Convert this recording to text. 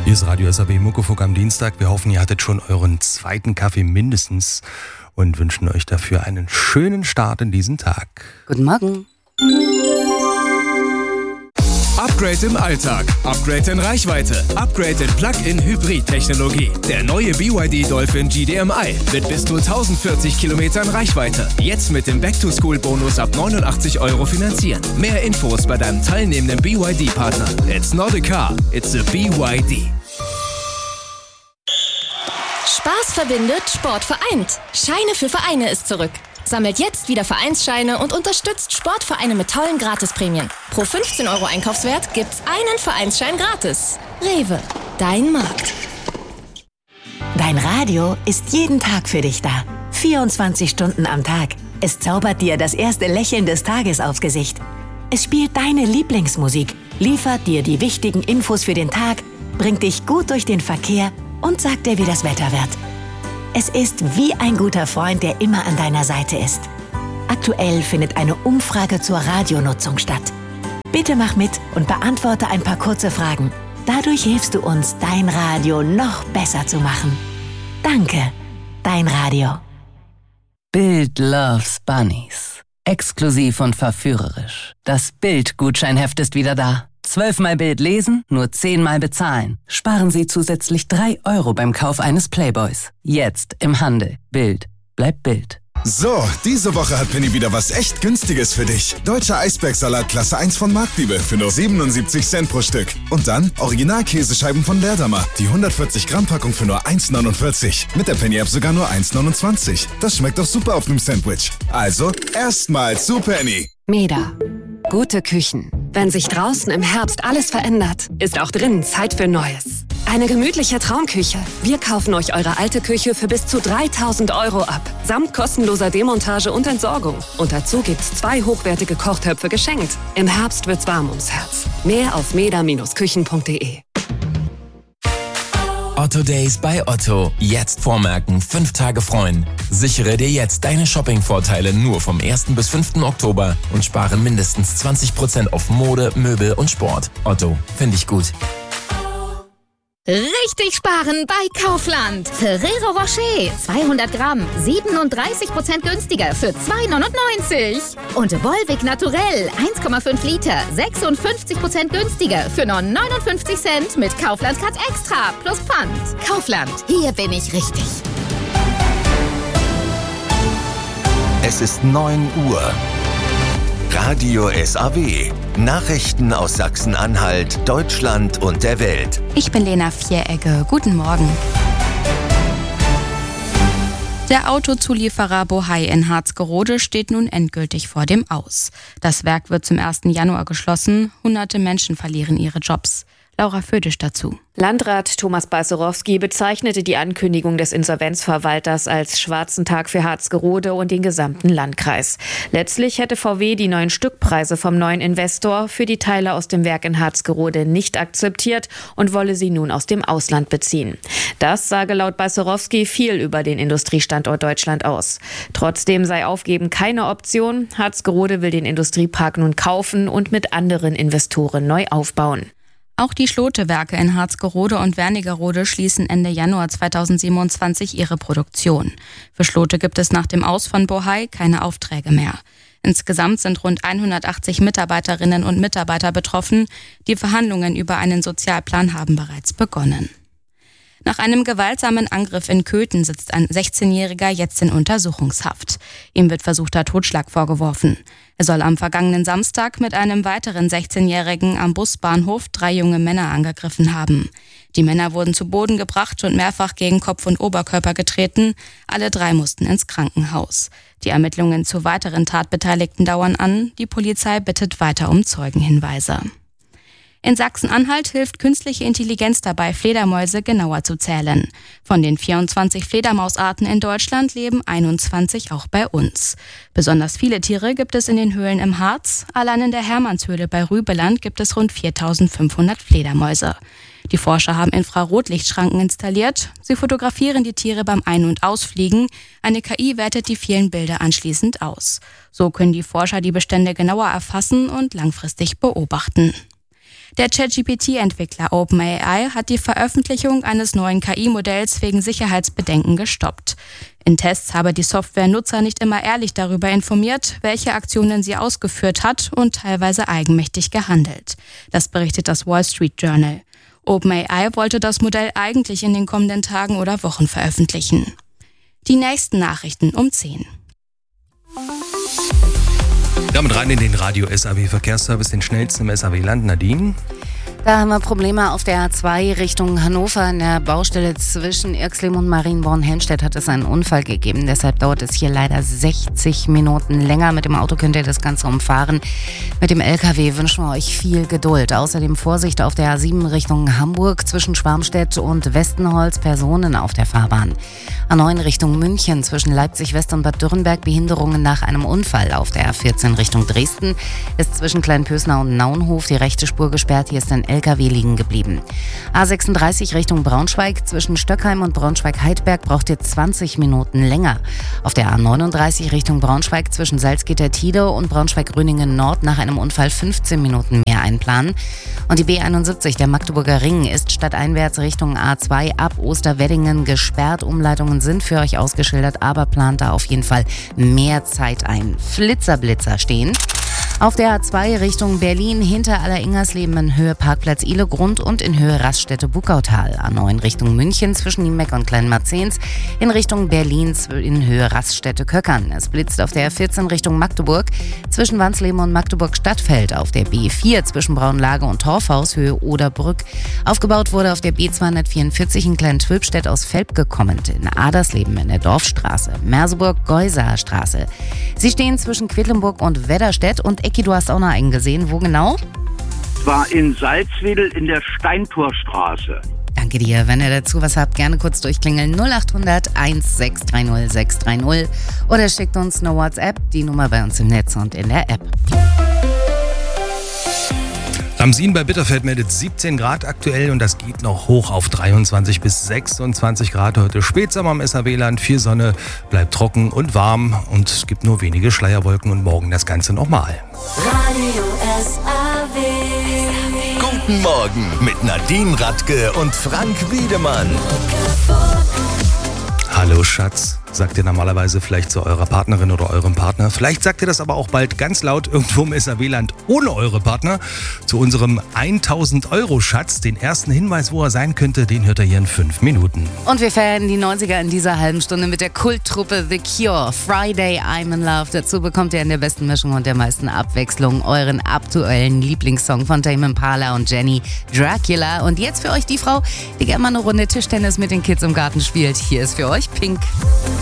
Hier ist Radio SAW Muckefuck am Dienstag. Wir hoffen, ihr hattet schon euren zweiten Kaffee mindestens und wünschen euch dafür einen schönen Start in diesen Tag. Guten Morgen. Upgrade im Alltag, Upgrade in Reichweite, Upgrade in Plug-in-Hybrid-Technologie. Der neue BYD Dolphin GDMI mit bis zu 1040 Kilometern Reichweite. Jetzt mit dem Back-to-School-Bonus ab 89 € finanzieren. Mehr Infos bei deinem teilnehmenden BYD-Partner. It's not a car, it's a BYD. Spaß verbindet, Sport vereint. Scheine für Vereine ist zurück. Sammelt jetzt wieder Vereinsscheine und unterstützt Sportvereine mit tollen Gratisprämien. Pro 15 € Einkaufswert gibt's einen Vereinsschein gratis. Rewe, dein Markt. Dein Radio ist jeden Tag für dich da. 24 Stunden am Tag. Es zaubert dir das erste Lächeln des Tages aufs Gesicht. Es spielt deine Lieblingsmusik, liefert dir die wichtigen Infos für den Tag, bringt dich gut durch den Verkehr und sagt dir, wie das Wetter wird. Es ist wie ein guter Freund, der immer an deiner Seite ist. Aktuell findet eine Umfrage zur Radionutzung statt. Bitte mach mit und beantworte ein paar kurze Fragen. Dadurch hilfst du uns, dein Radio noch besser zu machen. Danke, dein Radio. Bild loves Bunnies. Exklusiv und verführerisch. Das Bild-Gutscheinheft ist wieder da. 12-mal Bild lesen, nur 10-mal bezahlen. Sparen Sie zusätzlich 3 € beim Kauf eines Playboys. Jetzt im Handel. Bild bleibt Bild. So, diese Woche hat Penny wieder was echt Günstiges für dich. Deutscher Eisbergsalat Klasse 1 von Marktliebe für nur 77 Cent pro Stück. Und dann Original-Käsescheiben von Leerdammer. Die 140 Gramm Packung für nur 1,49. Mit der Penny-App sogar nur 1,29. Das schmeckt doch super auf einem Sandwich. Also, erstmal zu Penny. Meda. Gute Küchen. Wenn sich draußen im Herbst alles verändert, ist auch drinnen Zeit für Neues. Eine gemütliche Traumküche. Wir kaufen euch eure alte Küche für bis zu 3.000 € ab. Samt kostenloser Demontage und Entsorgung. Und dazu gibt's 2 hochwertige Kochtöpfe geschenkt. Im Herbst wird's warm ums Herz. Mehr auf meda-küchen.de. Otto Days bei Otto. Jetzt vormerken, 5 Tage freuen. Sichere dir jetzt deine Shopping-Vorteile nur vom 1. bis 5. Oktober und spare mindestens 20% auf Mode, Möbel und Sport. Otto, finde ich gut. Richtig sparen bei Kaufland. Ferrero Rocher, 200 Gramm, 37% günstiger für 2,99. Und Volvic Naturell, 1,5 Liter, 56% günstiger für nur 59 Cent mit Kaufland Cut Extra plus Pfand. Kaufland, hier bin ich richtig. Es ist 9 Uhr. Radio SAW. Nachrichten aus Sachsen-Anhalt, Deutschland und der Welt. Ich bin Lena Vieregge. Guten Morgen. Der Autozulieferer Bohai in Harzgerode steht nun endgültig vor dem Aus. Das Werk wird zum 1. Januar geschlossen. Hunderte Menschen verlieren ihre Jobs. Laura Födisch dazu. Landrat Thomas Balcerowski bezeichnete die Ankündigung des Insolvenzverwalters als schwarzen Tag für Harzgerode und den gesamten Landkreis. Letztlich hätte VW die neuen Stückpreise vom neuen Investor für die Teile aus dem Werk in Harzgerode nicht akzeptiert und wolle sie nun aus dem Ausland beziehen. Das sage laut Balcerowski viel über den Industriestandort Deutschland aus. Trotzdem sei Aufgeben keine Option. Harzgerode will den Industriepark nun kaufen und mit anderen Investoren neu aufbauen. Auch die Schlote-Werke in Harzgerode und Wernigerode schließen Ende Januar 2027 ihre Produktion. Für Schlote gibt es nach dem Aus von Bohai keine Aufträge mehr. Insgesamt sind rund 180 Mitarbeiterinnen und Mitarbeiter betroffen. Die Verhandlungen über einen Sozialplan haben bereits begonnen. Nach einem gewaltsamen Angriff in Köthen sitzt ein 16-Jähriger jetzt in Untersuchungshaft. Ihm wird versuchter Totschlag vorgeworfen. Er soll am vergangenen Samstag mit einem weiteren 16-Jährigen am Busbahnhof 3 junge Männer angegriffen haben. Die Männer wurden zu Boden gebracht und mehrfach gegen Kopf und Oberkörper getreten. Alle 3 mussten ins Krankenhaus. Die Ermittlungen zu weiteren Tatbeteiligten dauern an. Die Polizei bittet weiter um Zeugenhinweise. In Sachsen-Anhalt hilft künstliche Intelligenz dabei, Fledermäuse genauer zu zählen. Von den 24 Fledermausarten in Deutschland leben 21 auch bei uns. Besonders viele Tiere gibt es in den Höhlen im Harz. Allein in der Hermannshöhle bei Rübeland gibt es rund 4.500 Fledermäuse. Die Forscher haben Infrarotlichtschranken installiert. Sie fotografieren die Tiere beim Ein- und Ausfliegen. Eine KI wertet die vielen Bilder anschließend aus. So können die Forscher die Bestände genauer erfassen und langfristig beobachten. Der ChatGPT-Entwickler OpenAI hat die Veröffentlichung eines neuen KI-Modells wegen Sicherheitsbedenken gestoppt. In Tests habe die Software Nutzer nicht immer ehrlich darüber informiert, welche Aktionen sie ausgeführt hat und teilweise eigenmächtig gehandelt. Das berichtet das Wall Street Journal. OpenAI wollte das Modell eigentlich in den kommenden Tagen oder Wochen veröffentlichen. Die nächsten Nachrichten um 10. Damit rein in den Radio SAW Verkehrsservice, den schnellsten im SAW-Land. Nadine? Da haben wir Probleme auf der A2 Richtung Hannover. In der Baustelle zwischen Irxleben und Marienborn-Helmstedt hat es einen Unfall gegeben. Deshalb dauert es hier leider 60 Minuten länger. Mit dem Auto könnt ihr das Ganze umfahren. Mit dem LKW wünschen wir euch viel Geduld. Außerdem Vorsicht auf der A7 Richtung Hamburg zwischen Schwarmstedt und Westenholz. Personen auf der Fahrbahn. A9 Richtung München zwischen Leipzig West und Bad Dürrenberg. Behinderungen nach einem Unfall. Auf der A14 Richtung Dresden ist zwischen Kleinpösner und Naunhof die rechte Spur gesperrt. Hier ist ein LKW liegen geblieben. A36 Richtung Braunschweig zwischen Stöckheim und Braunschweig-Heidberg braucht ihr 20 Minuten länger. Auf der A39 Richtung Braunschweig zwischen Salzgitter-Tide und Braunschweig-Gröningen Nord nach einem Unfall 15 Minuten mehr einplanen. Und die B71, der Magdeburger Ring, ist stadteinwärts Richtung A2 ab Osterweddingen gesperrt. Umleitungen sind für euch ausgeschildert, aber plant da auf jeden Fall mehr Zeit ein. Flitzer stehen. Auf der A2 Richtung Berlin hinter Alleringersleben in Höhe Parkplatz Ihlegrund und in Höhe Raststätte Bukautal. A9 Richtung München zwischen Niemeck und Kleinmarzens. In Richtung Berlin in Höhe Raststätte Köckern. Es blitzt auf der A14 Richtung Magdeburg zwischen Wansleben und Magdeburg-Stadtfeld. Auf der B4 zwischen Braunlage und Torfhaus Höhe Oderbrück. Aufgebaut wurde auf der B244 in Klein-Twülpstedt aus Velpke kommend. In Adersleben in der Dorfstraße. Merseburg-Geusaer Straße. Sie stehen zwischen Quedlinburg und Wedderstedt. Und Ecki, du hast auch noch einen gesehen. Wo genau? War in Salzwedel in der Steintorstraße. Danke dir. Wenn ihr dazu was habt, gerne kurz durchklingeln. 0800 1630 630 oder schickt uns eine WhatsApp. Die Nummer bei uns im Netz und in der App. Ramsin bei Bitterfeld meldet 17 Grad aktuell und das geht noch hoch auf 23 bis 26 Grad heute. Spätsommer im SAW-Land, viel Sonne, bleibt trocken und warm und es gibt nur wenige Schleierwolken und morgen das Ganze nochmal. Radio SAW. Guten Morgen mit Nadine Radke und Frank Wiedemann. Hallo Schatz, sagt ihr normalerweise vielleicht zu eurer Partnerin oder eurem Partner. Vielleicht sagt ihr das aber auch bald ganz laut irgendwo im SAW-Land ohne eure Partner. Zu unserem 1000-Euro-Schatz, den ersten Hinweis, wo er sein könnte, den hört ihr hier in 5 Minuten. Und wir feiern die 90er in dieser halben Stunde mit der Kulttruppe The Cure. Friday, I'm in Love. Dazu bekommt ihr in der besten Mischung und der meisten Abwechslung euren aktuellen Lieblingssong von Tame Impala und Jenny, Dracula. Und jetzt für euch die Frau, die gerne mal eine Runde Tischtennis mit den Kids im Garten spielt. Hier ist für euch Pink.